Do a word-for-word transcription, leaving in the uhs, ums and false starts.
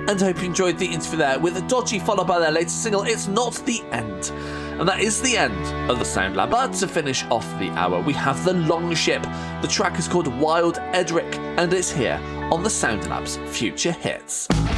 and I hope you enjoyed the interview there with Dodgy, followed by their latest single, It's Not the End. And that is the end of the Sound Lab. But to finish off the hour, we have The Longship. The track is called Wild Edric, and it's here on the Sound Lab's Future Hits.